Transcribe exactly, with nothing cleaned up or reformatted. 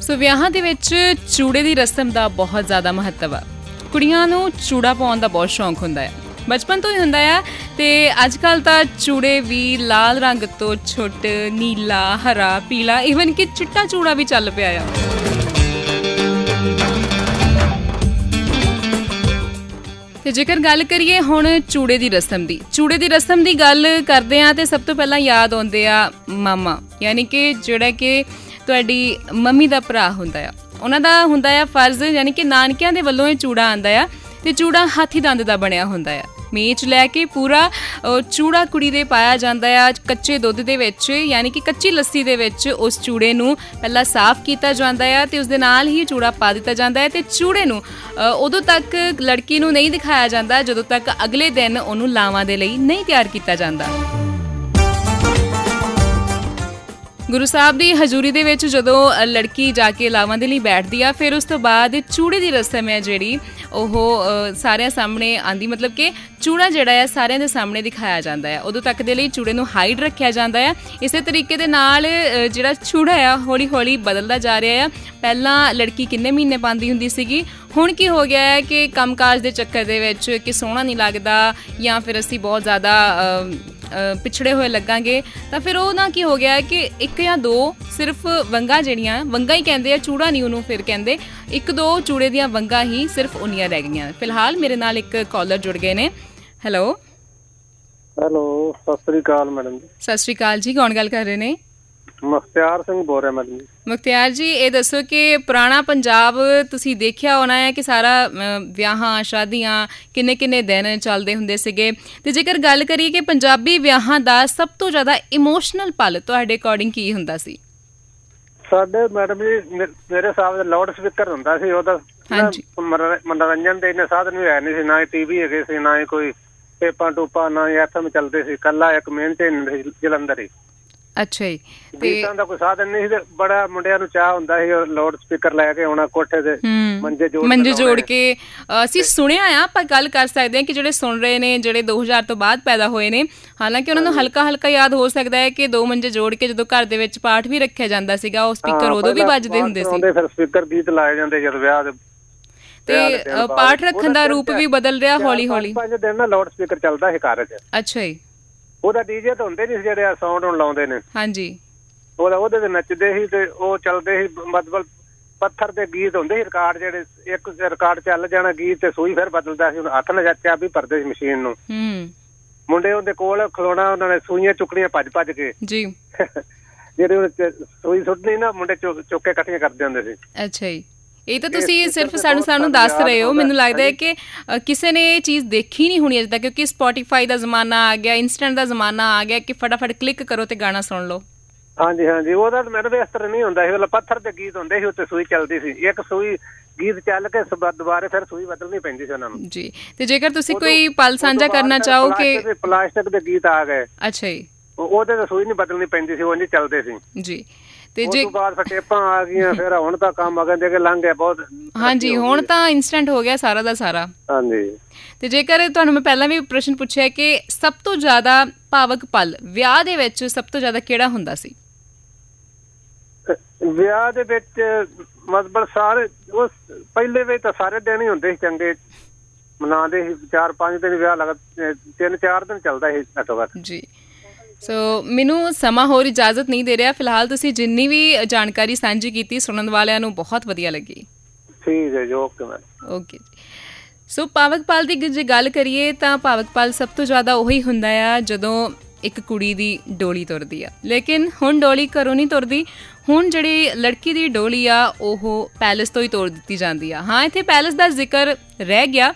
ਸੋ ਵਿਆਹਾਂ ਦੇ ਵਿੱਚ ਚੂੜੇ ਦੀ ਰਸਮ ਦਾ ਬਹੁਤ ਜ਼ਿਆਦਾ ਮਹੱਤਵ ਆ। ਕੁੜੀਆਂ ਨੂੰ ਚੂੜਾ ਪਾਉਣ ਦਾ ਬਹੁਤ ਸ਼ੌਂਕ ਹੁੰਦਾ ਹੈ, ਬਚਪਨ ਤੋਂ ਹੀ ਹੁੰਦਾ ਆ। ਤੇ ਅੱਜ ਕੱਲ੍ਹ ਤਾਂ ਚੂੜੇ ਵੀ ਲਾਲ ਰੰਗ ਤੋਂ ਛੁੱਟ ਨੀਲਾ, ਹਰਾ, ਪੀਲਾ, ਈਵਨ ਕਿ ਚਿੱਟਾ ਚੂੜਾ ਵੀ ਚੱਲ ਪਿਆ ਆ। ਤੇ ਜੇਕਰ ਗੱਲ ਕਰੀਏ ਹੁਣ ਚੂੜੇ ਦੀ ਰਸਮ ਦੀ ਚੂੜੇ ਦੀ ਰਸਮ ਦੀ ਗੱਲ ਕਰਦੇ ਹਾਂ ਤੇ ਸਭ ਤੋਂ ਪਹਿਲਾਂ ਯਾਦ ਆਉਂਦੇ ਆ ਮਾਮਾ, ਯਾਨੀ ਕਿ ਜਿਹੜਾ ਕਿ ਤੁਹਾਡੀ ਮੰਮੀ ਦਾ ਭਰਾ ਹੁੰਦਾ ਆ। ਉਹਨਾਂ ਦਾ ਹੁੰਦਾ ਆ ਫਰਜ਼, ਯਾਨੀ ਕਿ ਨਾਨਕਿਆਂ ਦੇ ਵੱਲੋਂ ਇਹ ਚੂੜਾ ਆਉਂਦਾ ਆ ਤੇ ਚੂੜਾ ਹਾਥੀ ਦੰਦ ਦਾ ਬਣਿਆ ਹੁੰਦਾ ਆ। ਮੇਚ ਲੈ ਕੇ ਪੂਰਾ ਚੂੜਾ ਕੁੜੀ ਦੇ ਪਾਇਆ ਜਾਂਦਾ ਆ ਕੱਚੇ ਦੁੱਧ ਦੇ ਵਿੱਚ, ਯਾਨੀ ਕਿ ਕੱਚੀ ਲੱਸੀ ਦੇ ਵਿੱਚ। ਉਸ ਚੂੜੇ ਨੂੰ ਪਹਿਲਾਂ ਸਾਫ਼ ਕੀਤਾ ਜਾਂਦਾ ਆ ਤੇ ਉਸ ਦੇ ਨਾਲ ਹੀ ਚੂੜਾ ਪਾ ਦਿੱਤਾ ਜਾਂਦਾ ਹੈ। ਤੇ ਚੂੜੇ ਨੂੰ ਉਦੋਂ ਤੱਕ ਲੜਕੀ ਨੂੰ ਨਹੀਂ ਦਿਖਾਇਆ ਜਾਂਦਾ ਜਦੋਂ ਤੱਕ ਅਗਲੇ ਦਿਨ ਉਹਨੂੰ ਲਾਵਾਂ ਦੇ ਲਈ ਨਹੀਂ ਤਿਆਰ ਕੀਤਾ ਜਾਂਦਾ। ਗੁਰੂ ਸਾਹਿਬ ਦੀ ਹਜ਼ੂਰੀ ਦੇ ਵਿੱਚ ਜਦੋਂ ਲੜਕੀ ਜਾ ਕੇ ਲਾਵਾਂ ਦੇ ਲਈ ਬੈਠਦੀ ਆ, ਫਿਰ ਉਸ ਤੋਂ ਬਾਅਦ ਚੂੜੇ ਦੀ ਰਸਮ ਹੈ ਜਿਹੜੀ ਉਹ ਸਾਰਿਆਂ ਸਾਹਮਣੇ ਆਉਂਦੀ, ਮਤਲਬ ਕਿ ਚੂੜਾ ਜਿਹੜਾ ਆ ਸਾਰਿਆਂ ਦੇ ਸਾਹਮਣੇ ਦਿਖਾਇਆ ਜਾਂਦਾ ਆ। ਉਦੋਂ ਤੱਕ ਦੇ ਲਈ ਚੂੜੇ ਨੂੰ ਹਾਈਡ ਰੱਖਿਆ ਜਾਂਦਾ ਆ। ਇਸੇ ਤਰੀਕੇ ਦੇ ਨਾਲ ਜਿਹੜਾ ਚੂੜਾ ਆ ਹੌਲੀ ਹੌਲੀ ਬਦਲਦਾ ਜਾ ਰਿਹਾ ਆ। ਪਹਿਲਾਂ ਲੜਕੀ ਕਿੰਨੇ ਮਹੀਨੇ ਪਾਉਂਦੀ ਹੁੰਦੀ ਸੀਗੀ, ਹੁਣ ਕੀ ਹੋ ਗਿਆ ਹੈ ਕਿ ਕੰਮਕਾਜ ਦੇ ਚੱਕਰ ਦੇ ਵਿੱਚ ਕਿ ਸੋਹਣਾ ਨਹੀਂ ਲੱਗਦਾ ਜਾਂ ਫਿਰ ਅਸੀਂ ਬਹੁਤ ਜ਼ਿਆਦਾ ਪਿਛੜੇ ਹੋਏ ਲੱਗਾਂਗੇ, ਤਾਂ ਫਿਰ ਉਹ ਨਾ ਕੀ ਹੋ ਗਿਆ ਕਿ ਇੱਕ ਜਾਂ ਦੋ ਸਿਰਫ ਵੰਗਾਂ ਜਿਹੜੀਆਂ ਵੰਗਾਂ ਹੀ ਕਹਿੰਦੇ ਆ, ਚੂੜਾ ਨਹੀਂ ਉਹਨੂੰ ਫਿਰ ਕਹਿੰਦੇ, ਇੱਕ ਦੋ ਚੂੜੇ ਦੀਆਂ ਵੰਗਾਂ ਹੀ ਸਿਰਫ ਉਨੀਆਂ ਰਹਿ ਗਈਆਂ। ਫਿਲਹਾਲ ਮੇਰੇ ਨਾਲ ਇੱਕ ਕਾਲਰ ਜੁੜ ਗਏ ਨੇ। ਹੈਲੋ ਹੈਲੋ ਸਤਿ ਸ੍ਰੀ ਅਕਾਲ ਮੈਡਮ ਜੀ। ਸਤਿ ਸ੍ਰੀ ਅਕਾਲ ਜੀ, ਕੌਣ ਗੱਲ ਕਰ ਰਹੇ ਨੇ? ਮੁਖਤਿਆਰ ਸਿੰਘ ਬੋਲ ਰਿਹਾ ਮੈਡਮ ਜੀ। ਮੁਖਤਿਆਰ ਜੀ, ਇਹ ਦੱਸੋ ਕਿ ਪੁਰਾਣਾ ਪੰਜਾਬ ਤੁਸੀਂ ਦੇਖਿਆ ਹੋਣਾ ਹੈ ਕਿ ਸਾਰਾ ਵਿਆਹਾਂ ਸ਼ਾਦੀਆਂ ਕਿੰਨੇ ਕਿੰਨੇ ਦਿਨ ਚੱਲਦੇ ਹੁੰਦੇ ਸੀਗੇ। ਤੇ ਜੇਕਰ ਗੱਲ ਕਰੀਏ ਕਿ ਪੰਜਾਬੀ ਵਿਆਹਾਂ ਦਾ ਸਭ ਤੋਂ ਜ਼ਿਆਦਾ ਇਮੋਸ਼ਨਲ ਪਲ ਤੁਹਾਡੇ ਅਕੋਰਡਿੰਗ ਕੀ ਹੁੰਦਾ ਸੀ? ਸਾਡੇ ਮੈਡਮ ਜੀ ਮੇਰੇ ਹਿਸਾਬ ਨਾਲ ਲਾਊਡ ਸਪੀਕਰ ਹੁੰਦਾ ਸੀ। ਉਹਦਾ ਮਨੋਰੰਜਨ ਦੇ ਇੰਨੇ ਸਾਧਨ ਵੀ ਹੈ ਨਹੀਂ ਸੀ, ਨਾ ਹੀ ਟੀ ਵੀ ਹੈਗੇ ਸੀ, ਨਾ ਹੀ ਕੋਈ ਟੇਪਾਂ ਟੂਪਾਂ, ਨਾ ਹੀ ਐਫ ਐਮ ਚੱਲਦੇ ਸੀ। ਕੱਲਾ ਇੱਕ ਮੇਨ ਚੈਨਲ ਸੀ ਜਲੰਧਰ ਹੀ। ਅੱਛਾ ਜੀ। ਗੀਤਾਂ ਦਾ ਕੋਈ ਸਾਧਨ ਨਹੀਂ ਸੀ। ਬੜਾ ਮੁੰਡਿਆਂ ਨੂੰ ਚਾਹ ਹੁੰਦਾ ਸੀ ਲਾਊਡ ਸਪੀਕਰ ਲੈ ਕੇ ਆਉਣਾ ਕੋਠੇ ਤੇ, ਮੰਜੇ ਜੋੜ ਮੰਜੇ ਜੋੜ ਕੇ। ਅਸੀਂ ਸੁਣਿਆ ਆ, ਆਪਾਂ ਗੱਲ ਕਰ ਸਕਦੇ ਹਾਂ ਕਿ ਜਿਹੜੇ ਸੁਣ ਰਹੇ ਨੇ, ਜਿਹੜੇ ਦੋ ਹਜ਼ਾਰ ਤੋਂ ਬਾਅਦ ਪੈਦਾ ਹੋਏ ਨੇ, ਹਾਲਾਂਕਿ ਉਹਨਾਂ ਨੂੰ ਹਲਕਾ ਹਲਕਾ ਯਾਦ ਹੋ ਸਕਦਾ ਹੈ ਕਿ ਦੋ ਮੰਜੇ ਜੋੜ ਕੇ ਜਦੋਂ ਘਰ ਦੇ ਵਿੱਚ ਪਾਠ ਵੀ ਰੱਖਿਆ ਜਾਂਦਾ ਸੀਗਾ, ਉਹ ਸਪੀਕਰ ਉਦੋਂ ਵੀ ਵੱਜਦੇ ਹੁੰਦੇ ਸੀ। ਫਿਰ ਸਪੀਕਰ ਗੀਤ ਲਾਏ ਜਾਂਦੇ ਜਦੋਂ ਵਿਆਹ ਦੇ। ਤੇ ਪਾਠ ਰੱਖਣ ਦਾ ਰੂਪ ਵੀ ਬਦਲ ਰਿਹਾ ਹੌਲੀ ਹੌਲੀ। ਪੰਜ ਦਿਨ ਨਾ ਲਾਊਡ ਸਪੀਕਰ ਚੱਲਦਾ ਸੀ ਘਰ ਚ। ਅੱਛਾ ਜੀ। ਉਹਦਾ ਡੀਜੇ ਤਾਂ ਹੁੰਦੇ ਨੀ ਸੀ ਜਿਹੜੇ ਸਾਊਂਡ ਹੁਣ ਲਾਉਂਦੇ ਨੇ। ਹਾਂਜੀ। ਉਹਦਾ ਉਹਦੇ ਤੇ ਨੱਚਦੇ ਸੀ ਤੇ ਉਹ ਚੱਲਦੇ ਸੀ, ਮਤਲਬ ਪੱਥਰ ਦੇ ਗੀਤ ਹੁੰਦੇ ਸੀ ਰਿਕਾਰਡ, ਜਿਹੜੇ ਇੱਕ ਰਿਕਾਰਡ ਚੱਲ ਜਾਣਾ ਗੀਤ ਤੇ ਸੂਈ ਫਿਰ ਬਦਲਦਾ ਸੀ। ਹੁਣ ਹੱਥ ਨਾਲ ਚਾਬੀ ਭਰਦੇ ਸੀ ਮਸ਼ੀਨ ਨੂੰ। ਮੁੰਡੇ ਉਹਦੇ ਕੋਲ ਖਲੋਣਾ, ਉਹਨਾਂ ਨੇ ਸੂਈਆਂ ਚੁੱਕਣੀਆਂ ਭੱਜ ਭੱਜ ਕੇ ਜੀ। ਜਿਹੜੇ ਸੂਈ ਸੁੱਟਣੀ ਨਾ, ਮੁੰਡੇ ਚੁੱਕ ਚੁੱਕ ਕੇ ਇਕੱਠੀਆਂ ਕਰਦੇ ਹੁੰਦੇ ਸੀ। ਅੱਛਾ ਜੀ। ਇਹ ਤਾਂ ਤੁਸੀਂ ਸਿਰਫ ਸਾਨੂੰ ਸਾਨੂੰ ਦੱਸ ਰਹੇ ਹੋ। ਮੈਨੂੰ ਲੱਗਦਾ ਹੈ ਕਿ ਕਿਸੇ ਨੇ ਇਹ ਚੀਜ਼ ਦੇਖੀ ਨਹੀਂ ਹੋਣੀ ਅਜੇ ਤੱਕ, ਕਿਉਂਕਿ ਸਪੋਟੀਫਾਈ ਦਾ ਜ਼ਮਾਨਾ ਆ ਗਿਆ, ਇੰਸਟੈਂਟ ਦਾ ਜ਼ਮਾਨਾ ਆ ਗਿਆ ਕਿ ਫਟਾਫਟ ਕਲਿੱਕ ਕਰੋ ਤੇ ਗਾਣਾ ਸੁਣ ਲਓ। ਹਾਂਜੀ ਹਾਂਜੀ। ਉਹਦਾ ਮੈਨੂੰ ਇਸ ਤਰ੍ਹਾਂ ਨਹੀਂ ਹੁੰਦਾ ਸੀ। ਪੱਥਰ ਦੇ ਗੀਤ ਹੁੰਦੇ ਸੀ, ਉੱਤੇ ਸੂਈ ਚੱਲਦੀ ਸੀ। ਇੱਕ ਸੂਈ ਗੀਤ ਚੱਲ ਕੇ ਦੁਬਾਰੇ ਫਿਰ ਸੂਈ ਬਦਲਣੀ ਪੈਂਦੀ ਸੀ ਉਹਨਾਂ ਨੂੰ ਜੀ। ਤੇ ਜੇਕਰ ਤੁਸੀਂ ਕੋਈ ਪਲ ਸਾਂਝਾ ਕਰਨਾ ਚਾਹੋ ਕਿ ਪਲਾਸਟਿਕ ਦੇ ਗੀਤ ਆ ਗਏ। ਅੱਛਾ ਜੀ। ਉਹਦੇ ਤੇ ਸੂਈ ਨੀ ਬਦਲਣੀ ਪੈਂਦੀ ਸੀ, ਉਂਝ ਚੱਲਦੇ ਸੀ ਜੀ। ਤੇ ਜੇ ਬਾਅਦ ਫਿਰ ਟੇਪਾਂ ਆ ਗਈਆਂ, ਫਿਰ ਹੁਣ ਤਾਂ ਕੰਮ ਅਗਨ ਦੇ ਕੇ ਲੰਘ ਗਿਆ ਬਹੁਤ। ਹਾਂਜੀ, ਹੁਣ ਤਾਂ ਇੰਸਟੈਂਟ ਹੋ ਗਿਆ ਸਾਰਾ ਦਾ ਸਾਰਾ। ਹਾਂਜੀ। ਤੇ ਜੇਕਰ ਤੁਹਾਨੂੰ ਮੈਂ ਪਹਿਲਾਂ ਵੀ ਪ੍ਰਸ਼ਨ ਪੁੱਛਿਆ ਕਿ ਸਭ ਤੋਂ ਜ਼ਿਆਦਾ ਭਾਵਕ ਪਲ ਵਿਆਹ ਦੇ ਵਿੱਚ ਸਭ ਤੋਂ ਜ਼ਿਆਦਾ ਕਿਹੜਾ ਹੁੰਦਾ ਸੀ? ਵਿਆਹ ਦੇ ਵਿੱਚ ਮਤਲਬ ਸਾਰੇ ਉਸ ਪਹਿਲੇ ਵਿੱਚ ਤਾਂ ਸਾਰੇ ਦਿਨ ਹੀ ਹੁੰਦੇ ਸੀ ਚੰਗੇ, ਮਨਾਉਂਦੇ ਸੀ। ਚਾਰ ਪੰਜ ਦਿਨ ਵਿਆਹ ਲੱਗ ਤਿੰਨ ਚਾਰ ਦਿਨ ਚੱਲਦਾ ਸੀ ਘੱਟੋ ਘੱਟ ਜੀ। ਸੋ ਮੈਨੂੰ ਸਮਾਂ ਹੋਰ ਇਜਾਜ਼ਤ ਨਹੀਂ ਦੇ ਰਿਹਾ। ਫਿਲਹਾਲ ਤੁਸੀਂ ਜਿੰਨੀ ਵੀ ਜਾਣਕਾਰੀ ਸਾਂਝੀ ਕੀਤੀ ਸੁਣਨ ਵਾਲਿਆਂ ਨੂੰ ਬਹੁਤ ਵਧੀਆ ਲੱਗੀ। ਠੀਕ ਹੈ ਜੀ, ਓਕੇ ਮੈਮ। ਓਕੇ ਜੀ। ਸੋ ਭਾਵਕ ਪਲ ਦੀ ਜੇ ਗੱਲ ਕਰੀਏ ਤਾਂ ਭਾਵਕ ਪਲ ਸਭ ਤੋਂ ਜ਼ਿਆਦਾ ਉਹੀ ਹੁੰਦਾ ਆ ਜਦੋਂ ਇੱਕ ਕੁੜੀ ਦੀ ਡੋਲੀ ਤੁਰਦੀ ਆ। ਲੇਕਿਨ ਹੁਣ ਡੋਲੀ ਘਰੋਂ ਨਹੀਂ ਤੁਰਦੀ, ਹੁਣ ਜਿਹੜੀ ਲੜਕੀ ਦੀ ਡੋਲੀ ਆ ਉਹ ਪੈਲਸ ਤੋਂ ਹੀ ਤੋੜ ਦਿੱਤੀ ਜਾਂਦੀ ਆ। ਹਾਂ, ਇੱਥੇ ਪੈਲਸ ਦਾ ਜ਼ਿਕਰ ਰਹਿ ਗਿਆ,